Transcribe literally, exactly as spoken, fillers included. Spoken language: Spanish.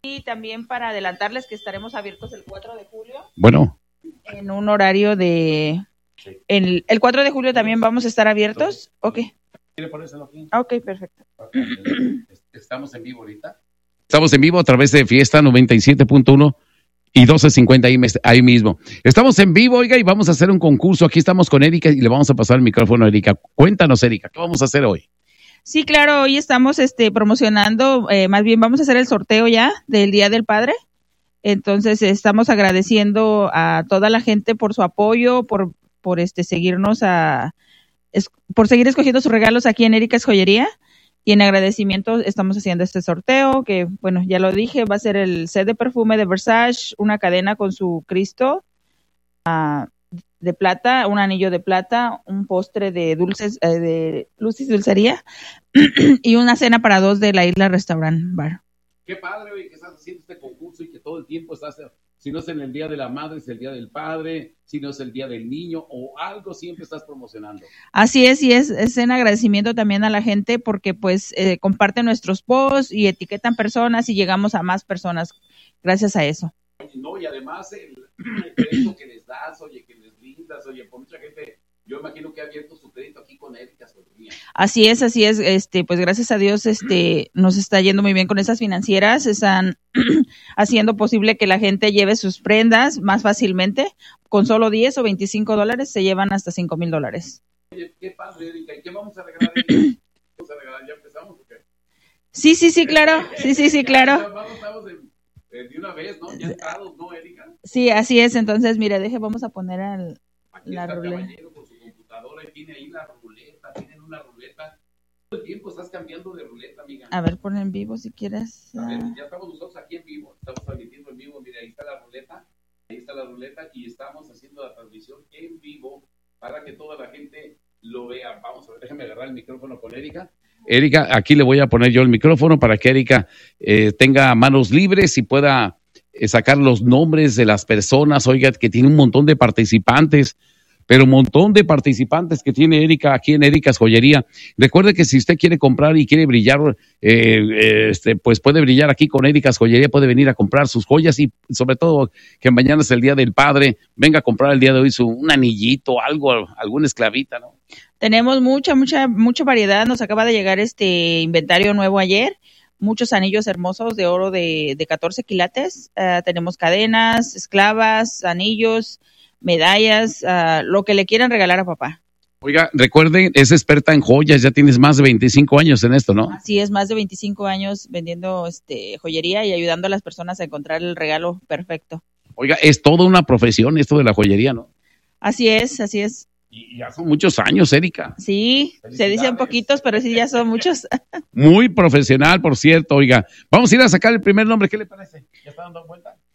Y también para adelantarles que estaremos abiertos el cuatro de julio. Bueno. En un horario de... Sí. El, el cuatro de julio también vamos a estar abiertos. Ok. ¿Quiere ponérselo aquí? Ok, perfecto. Estamos en vivo ahorita. Estamos en vivo a través de Fiesta noventa y siete punto uno y doce cincuenta ahí, ahí mismo. Estamos en vivo, oiga, y vamos a hacer un concurso. Aquí estamos con Erika y le vamos a pasar el micrófono a Erika. Cuéntanos, Erika, ¿qué vamos a hacer hoy? Sí, claro, hoy estamos este, promocionando, eh, más bien vamos a hacer el sorteo ya del Día del Padre. Entonces estamos agradeciendo a toda la gente por su apoyo, por, por este, seguirnos a, es, por seguir escogiendo sus regalos aquí en Erika's Joyería. Y en agradecimiento estamos haciendo este sorteo que, bueno, ya lo dije, va a ser el set de perfume de Versace, una cadena con su Cristo uh, de plata, un anillo de plata, un postre de dulces, eh, de Lucy's Dulcería y una cena para dos de la Isla Restaurant Bar. Qué padre, oye, que estás haciendo este concurso y que todo el tiempo estás, si no es en el Día de la Madre, es el Día del Padre, si no es el Día del Niño o algo, siempre estás promocionando. Así es, y es, es en agradecimiento también a la gente porque pues eh, comparten nuestros posts y etiquetan personas y llegamos a más personas gracias a eso. No, y además el, el crédito que les das, oye, que les brindas, oye, por mucha gente, yo imagino que ha abierto su crédito aquí con Erika Joyería. Así es, así es, este, pues gracias a Dios, este, nos está yendo muy bien con esas financieras, están haciendo posible que la gente lleve sus prendas más fácilmente, con solo diez o veinticinco dólares se llevan hasta cinco mil dólares. Oye, qué padre, Erika, ¿y qué vamos a regalar, Erika? ¿Vamos a regalar? ¿Ya empezamos o qué? Sí, sí, sí, claro, sí, sí, sí, claro. Vamos, estamos de, de una vez, ¿no? Ya entrados, ¿no, Erika? Sí, así es, entonces, mire, deje, vamos a poner al, aquí la está ruleta. Caballero con su computadora y tiene ahí la ruleta, tienen una ruleta. Todo el tiempo estás cambiando de ruleta, amiga. A ver, pon en vivo si quieres. A ver, ya estamos nosotros aquí en vivo, estamos transmitiendo en vivo, mira, ahí está la ruleta, ahí está la ruleta y estamos haciendo la transmisión en vivo para que toda la gente lo vea. Vamos a ver, déjame agarrar el micrófono con Erika. Erika, aquí le voy a poner yo el micrófono para que Erika eh, tenga manos libres y pueda eh, sacar los nombres de las personas, oiga, que tiene un montón de participantes. Pero un montón de participantes que tiene Erika aquí en Erika's Joyería. Recuerde que si usted quiere comprar y quiere brillar, eh, este, pues puede brillar aquí con Erika's Joyería, puede venir a comprar sus joyas y sobre todo que mañana es el Día del Padre, venga a comprar el día de hoy su, un anillito, algo, alguna esclavita, ¿no? Tenemos mucha, mucha, mucha variedad. Nos acaba de llegar este inventario nuevo ayer. Muchos anillos hermosos de oro de, de catorce quilates. Uh, tenemos cadenas, esclavas, anillos, medallas, uh, lo que le quieran regalar a papá. Oiga, recuerden, es experta en joyas, ya tienes más de veinticinco años en esto, ¿no? Así es, más de veinticinco años vendiendo este joyería y ayudando a las personas a encontrar el regalo perfecto. Oiga, es toda una profesión esto de la joyería, ¿no? Así es, así es. Y ya son muchos años, Erika. Sí, se dicen poquitos, pero sí ya son muchos. Muy profesional, por cierto, oiga. Vamos a ir a sacar el primer nombre, ¿qué le parece? ¿Ya está dando vuelta?